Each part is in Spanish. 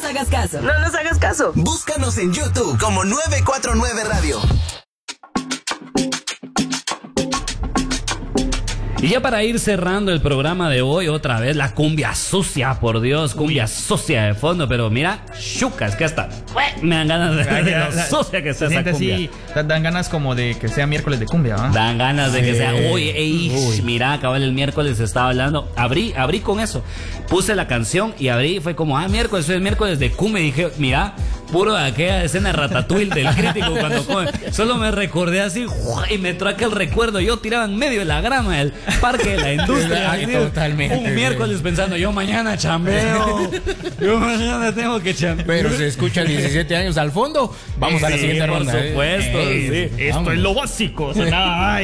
hagas caso. No nos hagas caso. Búscanos en YouTube como 949 Radio. Y ya para ir cerrando el programa de hoy, otra vez la cumbia sucia, por Dios, cumbia sucia de fondo, pero mira, chucas, que hasta me dan ganas de lo sucia que sea esa cumbia. Así, dan ganas como de que sea miércoles de cumbia, ¿va? Dan ganas de que sea, mira, cabal, el miércoles se estaba hablando, abrí con eso, puse la canción y abrí, fue como, miércoles, hoy es miércoles de cumbia, y dije, mira, puro de aquella escena de Ratatouille del crítico cuando come, solo me recordé así, y me entró aquel recuerdo, yo tiraba en medio de la grama del Parque de la Industria. Totalmente. Un miércoles pensando, yo mañana chambeo. Yo mañana tengo que chambear. Pero se escucha 17 años al fondo. Vamos a la siguiente ronda. Por supuesto. Esto es lo básico. O sea,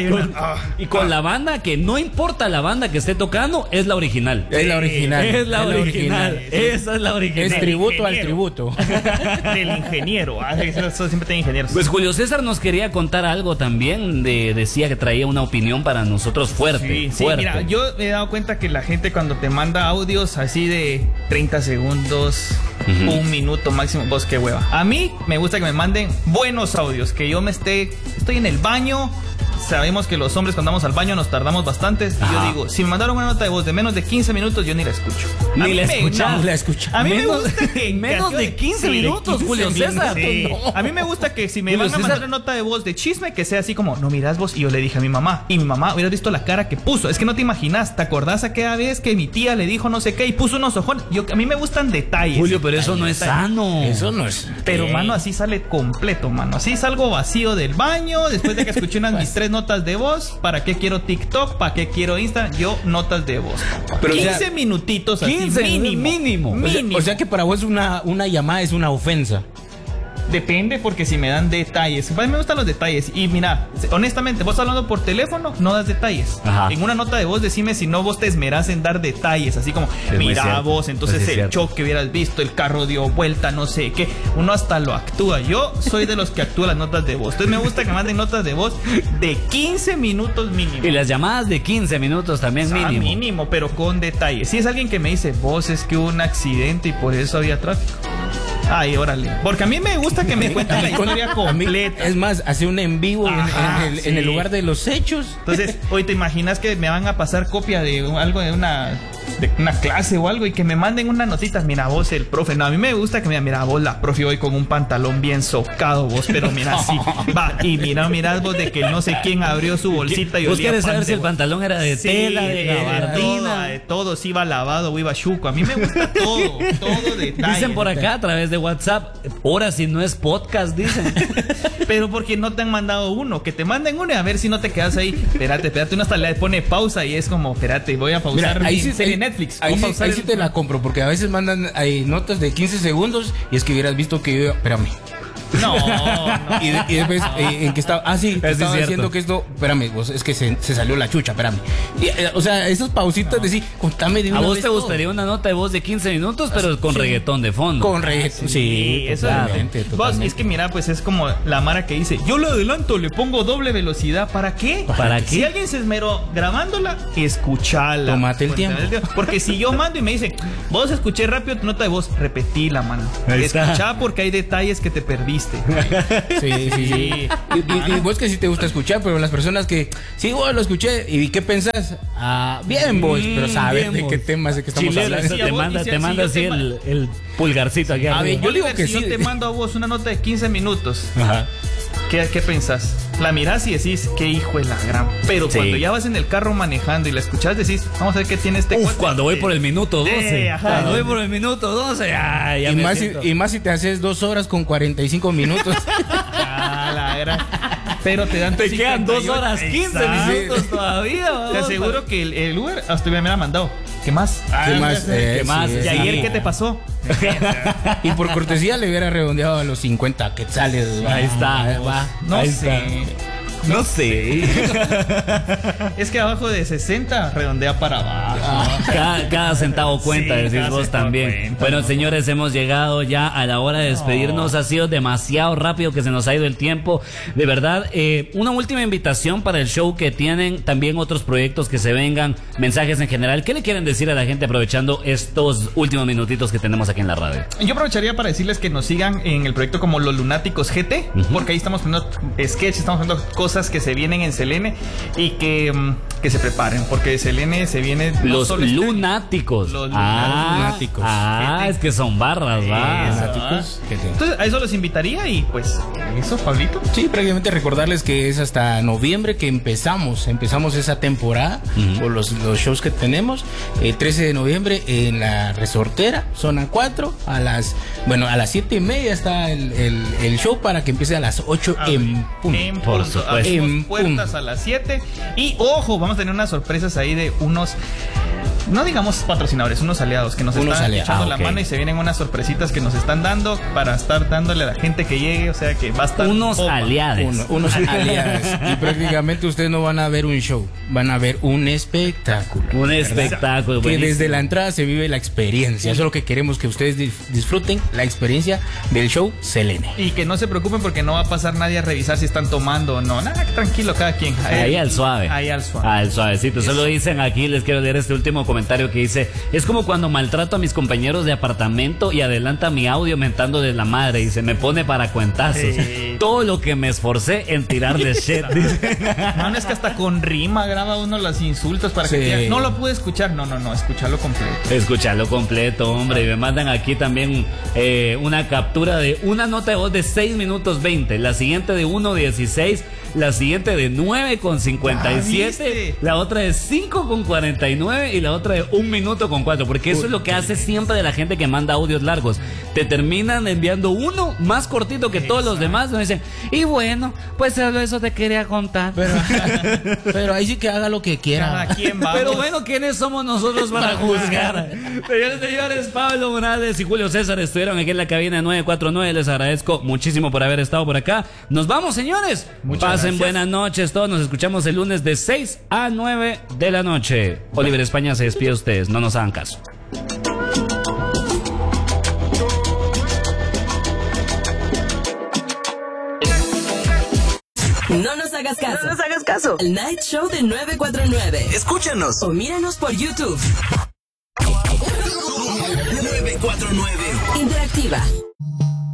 y con la banda, que no importa la banda que esté tocando, es la original. Es la original. Es la original. Esa es la original. Es tributo al tributo. Del ingeniero. Eso siempre tiene ingenieros. Pues Julio César nos quería contar algo también. Decía que traía una opinión para nosotros fuerte. Sí, mira, yo me he dado cuenta que la gente cuando te manda audios así de 30 segundos, un minuto máximo, vos qué hueva. A mí me gusta que me manden buenos audios, que yo estoy en el baño. Sabemos que los hombres cuando vamos al baño nos tardamos bastante. Y yo digo, si me mandaron una nota de voz de menos de 15 minutos, yo ni la escucho. Ni la escuchas. A mí me gusta que menos de 15 minutos, Julio César. Sí. No. A mí me gusta que si me van a mandar una nota de voz de chisme, que sea así como, no miras vos. Y yo le dije a mi mamá, y mi mamá hubiera visto la cara que puso. Es que no te imaginas, ¿te acordás aquella vez que mi tía le dijo no sé qué y puso unos ojones? A mí me gustan detalles. Julio, pero eso no es sano. Eso no es. Pero, mano, así sale completo, mano. Así salgo vacío del baño, después de que escuché mis 3 notas de voz. ¿Para qué quiero TikTok? ¿Para qué quiero Instagram? Yo, notas de voz. Pero 15 minutitos así, 15 mínimo. O sea que para vos una llamada es una ofensa. Depende, porque si me dan detalles. A mí me gustan los detalles. Y mira, honestamente, vos hablando por teléfono, no das detalles. Ajá. En una nota de voz, decime si no vos te esmerás en dar detalles. Así como, mira vos, entonces el choque hubieras visto, el carro dio vuelta, no sé qué. Uno hasta lo actúa. Yo soy de los que actúa las notas de voz. Entonces me gusta que me manden notas de voz de 15 minutos mínimo. Y las llamadas de 15 minutos también mínimo. Mínimo, pero con detalles. Si es alguien que me dice, vos, es que hubo un accidente y por eso había tráfico. Ay, órale. Porque a mí me gusta que me cuenten la historia completa. Es más, hacer un en vivo en el lugar de los hechos. Entonces, hoy te imaginas que me van a pasar copia de algo de una clase o algo y que me manden unas notitas. Mira vos, el profe. No, a mí me gusta que mira vos, la profe hoy con un pantalón bien socado vos, pero mira así. Va, y mirad vos de que no sé quién abrió su bolsita y ¿Vos olía quieres saber si el vos. pantalón era de tela, de gabardina? De todo, si iba lavado o iba chuco. A mí me gusta todo detalle. Dicen por acá a través de WhatsApp, ahora si no es podcast, dicen. Pero porque no te han mandado uno, que te manden uno y a ver si no te quedas ahí. Espérate, uno hasta le pone pausa y es como, espérate, voy a pausar. Mira, ahí mi sí, serie Netflix. Ahí sí te la compro, porque a veces mandan notas de 15 segundos y es que hubieras visto que yo, espérame. No. Y después, ¿en qué estaba? Sí, estaba diciendo que esto, espérame, vos, es que se salió la chucha, espérame. Y, o sea, esas pausitas de sí, contame de una ¿A vos vez te todo. gustaría una nota de voz de 15 minutos, pero con reggaetón de fondo? Con reggaetón, sí, eso totalmente, es. totalmente. Vos, es que mira, pues es como la mara que dice, yo lo adelanto, le pongo doble velocidad. ¿Para qué? ¿Para qué? Si alguien se esmeró grabándola, escuchala. Tómate el tiempo. Porque si yo mando y me dicen, vos escuché rápido tu nota de voz, repetila, mano. Ahí está. Escuchá porque hay detalles que te perdiste. Sí. Y vos que sí te gusta escuchar, pero las personas que sí, vos lo escuché y ¿qué pensás? Bien vos, pero sabes de qué temas de que estamos Chilero, hablando. te manda así el pulgarcito aquí A arriba. ver, yo digo que si sí. yo te mando a vos una nota de 15 minutos. Ajá. ¿Qué pensás? La mirás y decís, qué hijo de la gran. Pero Sí. cuando ya vas en el carro manejando y la escuchás, decís, vamos a ver qué tiene este cuate. Cuando voy por el minuto 12. ajá. Cuando voy por el minuto 12. Ya Y me más, siento. y más si te haces 2 horas con 45 minutos. La gran. Pero te dan Te quedan 2 horas 15 minutos todavía. Te aseguro que el Uber hasta me ha mandado. ¿Qué más? ¿Qué más? ¿Qué más? ¿Y sí. ayer qué te pasó? Y por cortesía le hubiera redondeado a los 50 quetzales. Ahí está, va. No Ahí sé. está. No sé. Es que abajo de 60 redondea para abajo. Cada centavo cuenta, Sí, decís cada vos centavo también. cuenta, Bueno, ¿no? señores, hemos llegado ya a la hora de despedirnos. Ha sido demasiado rápido que se nos ha ido el tiempo. De verdad, una última invitación para el show que tienen, también otros proyectos que se vengan, mensajes en general. ¿Qué le quieren decir a la gente aprovechando estos últimos minutitos que tenemos aquí en la radio? Yo aprovecharía para decirles que nos sigan en el proyecto como Los Lunáticos GT, porque ahí estamos poniendo sketches, estamos poniendo cosas que se vienen en Selene y que se preparen, porque de Selene se viene no Los solo este- lunáticos. Los lunáticos. Es que son barras, va. Eso, Lunáticos, ¿ah? que te- Entonces a eso los invitaría y pues eso, Pablito. Sí, prácticamente recordarles que es hasta noviembre que empezamos esa temporada por los shows que tenemos. 13 de noviembre en la Resortera, zona 4, a las 7:30 está el show para que empiece a las 8 en punto. En Por punto. supuesto. Abrimos En puertas punto. a las 7. Y ojo, vamos a tener unas sorpresas ahí de unos, no digamos patrocinadores, unos aliados que nos Unos están aliados. echando Ah, la ok. mano y se vienen unas sorpresitas que nos están dando para estar dándole a la gente que llegue. O sea que va a estar Unos bomba. aliados. Unos aliados. Y prácticamente ustedes no van a ver un show, van a ver un espectáculo. Un espectáculo. Que buenísimo. desde la entrada se vive la experiencia. Eso es lo que queremos, que ustedes disfruten la experiencia del show Selene. Y que no se preocupen porque no va a pasar nadie a revisar si están tomando o no. Nada, tranquilo cada quien. Ahí al suave. Ahí al suave. Al suavecito. Solo dicen aquí, les quiero leer este último comentario que dice: es como cuando maltrato a mis compañeros de apartamento y adelanta mi audio mentando de la madre y se me pone para cuentazos. Sí. Todo lo que me esforcé en tirarle shit. Dice. Mano, es que hasta con rima graba uno los insultos para que Sí. digan, no lo pude escuchar. No, escucharlo completo. Escucharlo completo, hombre. Y me mandan aquí también una captura de una nota de voz de 6 minutos 20, la siguiente de 1:16, la siguiente de 9:57, ¿viste? la otra de 5:49 y la otra de 1 minuto con 4. Porque eso es lo que hace siempre de la gente que manda audios largos. Te terminan enviando uno más cortito que todos los demás. Me dicen, y bueno, pues solo eso te quería contar. Pero ahí sí que haga lo que quiera. Cada quien va. Pero bueno, ¿quiénes somos nosotros para juzgar? Señores, señores, Pablo Morales y Julio César estuvieron aquí en la cabina 949. Les agradezco muchísimo por haber estado por acá. Nos vamos, señores. Muchas Pasen gracias. buenas noches todos. Nos escuchamos el lunes de 6 a 9 de la noche. Oliver España se despide de ustedes. No nos hagan caso. No nos hagas caso. No nos hagas caso. El Night Show de 949. Escúchanos. O míranos por YouTube. 949. Interactiva.